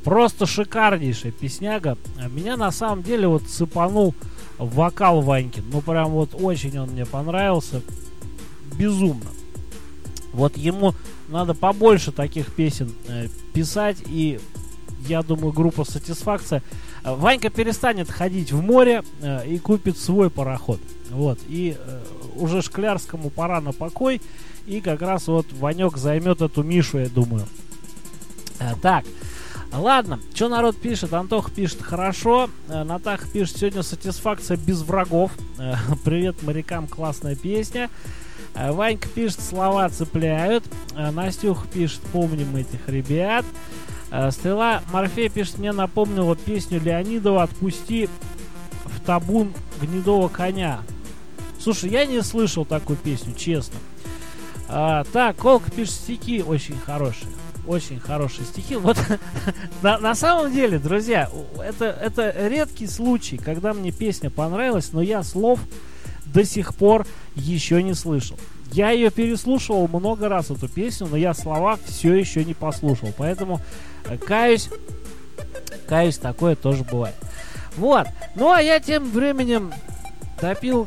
Просто шикарнейшая песняга. Меня на самом деле вот цепанул вокал Ванькин. Ну прям вот очень он мне понравился. Безумно. Вот ему надо побольше таких песен писать. И я думаю, группа «Сатисфакция». Ванька перестанет ходить в море и купит свой пароход. Вот. И уже Шклярскому пора на покой. И как раз вот Ванек займет эту нишу, я думаю. Так. Ладно, что народ пишет? Антох пишет: хорошо. Натаха пишет: сегодня «Сатисфакция без врагов». Привет морякам, классная песня. Ванька пишет: слова цепляют. Настюха пишет: помним этих ребят. Стрела Морфей пишет: мне напомнила песню Леонидова «Отпусти в табун гнедого коня». Слушай, я не слышал такую песню, честно. Так, Колка пишет: стихи очень хорошие. Очень хорошие стихи. Вот на самом деле, друзья, это редкий случай, когда мне песня понравилась, но я слов до сих пор еще не слышал. Я ее переслушивал много раз, эту песню, но я слова все еще не послушал. Поэтому каюсь, такое тоже бывает. Вот. Ну, а я тем временем допил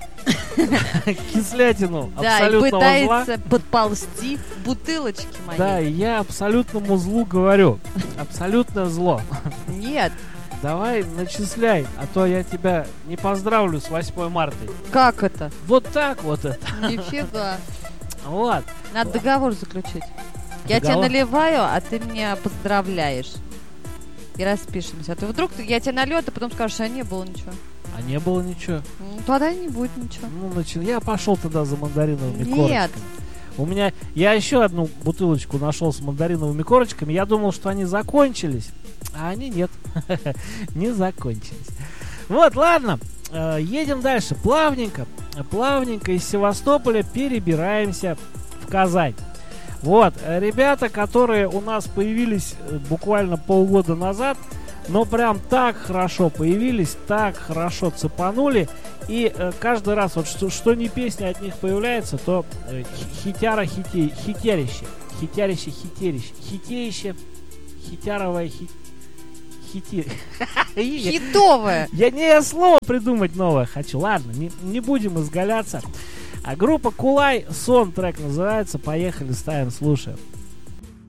кислятину абсолютного зла. Да, и пытается подползти к бутылочке моей. Да, и я абсолютному злу говорю. Абсолютное зло. Нет. Давай начисляй, а то я тебя не поздравлю с 8 марта. Как это? Вот так вот это. Нифига. Вот. Надо договор заключить. Я тебя Договор? наливаю, а ты меня поздравляешь. И распишемся. А то вдруг я тебя налью, а ты потом скажешь: а не было ничего. А не было ничего. Ну, тогда не будет ничего. Ну, я пошел тогда за мандариновыми Нет. корочками. У меня... Я еще одну бутылочку нашел с мандариновыми корочками. Я думал, что они закончились. А они нет. Не закончились. Вот, ладно. Едем дальше. Плавненько из Севастополя перебираемся в Казань. Вот, ребята, которые у нас появились буквально полгода назад, но прям так хорошо появились, так хорошо цепанули. И каждый раз, вот что ни песня от них появляется, то хитярище, хитяровое Хитовое. Я слово придумать новое хочу. Ладно, не будем изгаляться. А группа Кулай, «Сон» трек называется. Поехали, ставим, слушаем.